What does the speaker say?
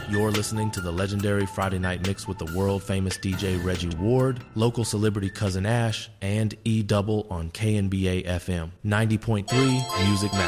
You're listening to the legendary Friday Night Mix with the world-famous DJ Reggie Ward, local celebrity Cousin Ash, and E-Double on KNBA FM. 90.3 Music Matters.